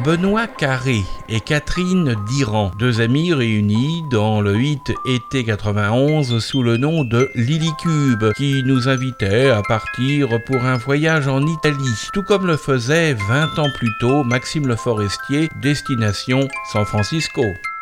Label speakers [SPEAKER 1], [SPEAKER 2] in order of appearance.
[SPEAKER 1] Benoît Carré et Catherine Diran, deux amis réunis dans le hit Été 91 sous le nom de Lilycube, qui nous invitait à partir pour un voyage en Italie, tout comme le faisait 20 ans plus tôt Maxime Le Forestier, destination San Francisco.